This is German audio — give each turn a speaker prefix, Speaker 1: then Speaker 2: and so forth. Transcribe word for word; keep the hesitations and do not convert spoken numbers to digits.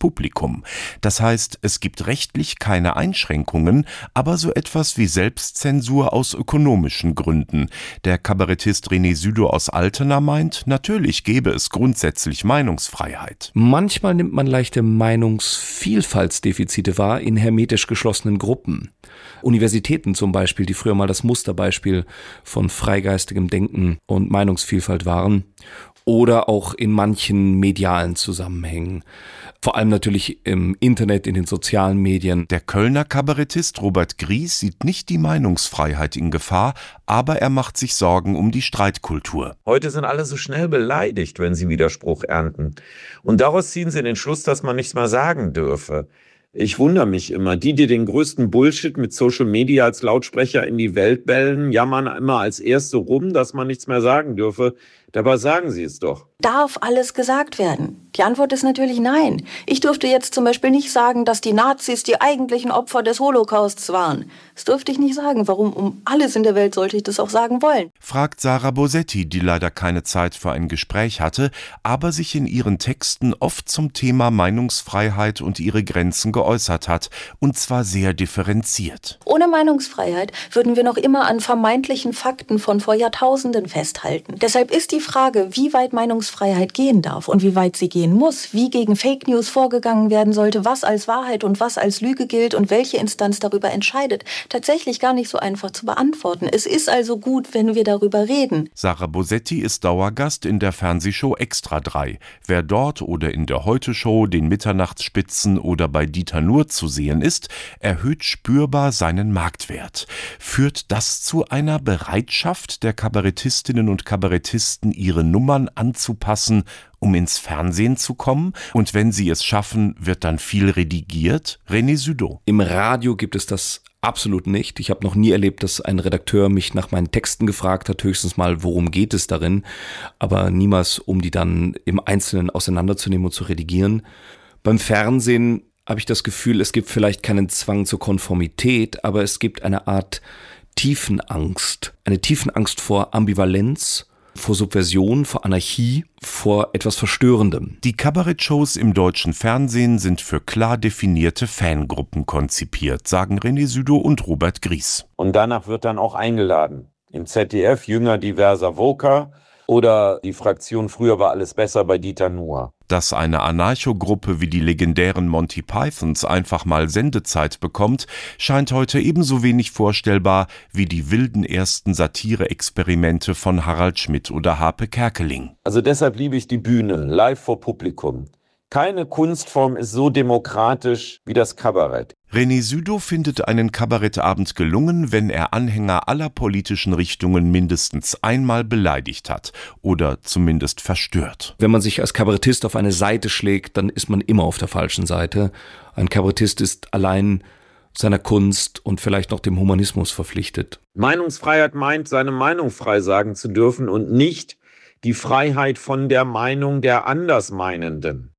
Speaker 1: Publikum. Das heißt, es gibt rechtlich keine Einschränkungen, aber so etwas wie Selbstzensur aus ökonomischen Gründen. Der Kabarettist René Südow aus Altena meint, natürlich gäbe es grundsätzlich Meinungsfreiheit.
Speaker 2: Manchmal nimmt man leichte Meinungsvielfaltsdefizite wahr in hermetisch geschlossenen Gruppen. Universitäten zum Beispiel, die früher mal das Musterbeispiel von freigeistigem Denken und Meinungsvielfalt waren. Oder auch in manchen medialen Zusammenhängen. Vor allem natürlich im Internet, in den sozialen Medien.
Speaker 1: Der Kölner Kabarettist Robert Gries sieht nicht die Meinungsfreiheit in Gefahr, aber er macht sich Sorgen um die Streitkultur.
Speaker 3: Heute sind alle so schnell beleidigt, wenn sie Widerspruch ernten. Und daraus ziehen sie den Schluss, dass man nichts mehr sagen dürfe. Ich wundere mich immer, die, die den größten Bullshit mit Social Media als Lautsprecher in die Welt bellen, jammern immer als Erste rum, dass man nichts mehr sagen dürfe. Dabei sagen sie es doch.
Speaker 4: Darf alles gesagt werden? Die Antwort ist natürlich nein. Ich durfte jetzt zum Beispiel nicht sagen, dass die Nazis die eigentlichen Opfer des Holocausts waren. Das durfte ich nicht sagen. Warum um alles in der Welt sollte ich das auch sagen wollen?
Speaker 1: Fragt Sarah Bosetti, die leider keine Zeit für ein Gespräch hatte, aber sich in ihren Texten oft zum Thema Meinungsfreiheit und ihre Grenzen geäußert hat. Und zwar sehr differenziert.
Speaker 4: Ohne Meinungsfreiheit würden wir noch immer an vermeintlichen Fakten von vor Jahrtausenden festhalten. Deshalb ist die Frage, wie weit Meinungsfreiheit gehen darf und wie weit sie gehen muss, wie gegen Fake News vorgegangen werden sollte, was als Wahrheit und was als Lüge gilt und welche Instanz darüber entscheidet, tatsächlich gar nicht so einfach zu beantworten. Es ist also gut, wenn wir darüber reden.
Speaker 1: Sarah Bosetti ist Dauergast in der Fernsehshow Extra drei. Wer dort oder in der Heute-Show, den Mitternachtsspitzen oder bei Dieter Nuhr zu sehen ist, erhöht spürbar seinen Marktwert. Führt das zu einer Bereitschaft der Kabarettistinnen und Kabarettisten, ihre Nummern anzupassen, um ins Fernsehen zu kommen? Und wenn sie es schaffen, wird dann viel redigiert? René Südow.
Speaker 2: Im Radio gibt es das absolut nicht. Ich habe noch nie erlebt, dass ein Redakteur mich nach meinen Texten gefragt hat, höchstens mal, worum geht es darin, aber niemals, um die dann im Einzelnen auseinanderzunehmen und zu redigieren. Beim Fernsehen habe ich das Gefühl, es gibt vielleicht keinen Zwang zur Konformität, aber es gibt eine Art Tiefenangst. Eine Tiefenangst vor Ambivalenz, vor Subversion, vor Anarchie, vor etwas Verstörendem.
Speaker 1: Die Kabarettshows im deutschen Fernsehen sind für klar definierte Fangruppen konzipiert, sagen René Südow und Robert Gries.
Speaker 3: Und danach wird dann auch eingeladen. Im Z D F Jünger diverser Woker oder die Fraktion Früher war alles besser bei Dieter Nuhr.
Speaker 1: Dass eine Anarchogruppe wie die legendären Monty Pythons einfach mal Sendezeit bekommt, scheint heute ebenso wenig vorstellbar wie die wilden ersten Satire-Experimente von Harald Schmidt oder Harpe Kerkeling.
Speaker 3: Also deshalb liebe ich die Bühne, live vor Publikum. Keine Kunstform ist so demokratisch wie das Kabarett.
Speaker 1: René Südow findet einen Kabarettabend gelungen, wenn er Anhänger aller politischen Richtungen mindestens einmal beleidigt hat oder zumindest verstört.
Speaker 2: Wenn man sich als Kabarettist auf eine Seite schlägt, dann ist man immer auf der falschen Seite. Ein Kabarettist ist allein seiner Kunst und vielleicht noch dem Humanismus verpflichtet.
Speaker 3: Meinungsfreiheit meint, seine Meinung frei sagen zu dürfen und nicht die Freiheit von der Meinung der Andersmeinenden.